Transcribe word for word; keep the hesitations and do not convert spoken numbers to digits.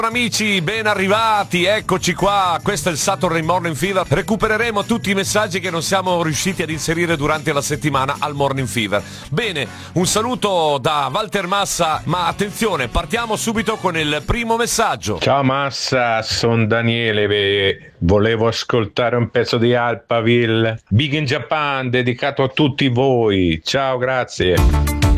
Amici, ben arrivati, eccoci qua, questo è il Saturday Morning Fever. Recupereremo tutti i messaggi che non siamo riusciti ad inserire durante la settimana al Morning Fever. Bene, un saluto da Walter Massa, ma attenzione, partiamo subito con il primo messaggio. Ciao Massa, sono Daniele, beh, volevo ascoltare un pezzo di Alphaville, Big in Japan, dedicato a tutti voi. Ciao, grazie.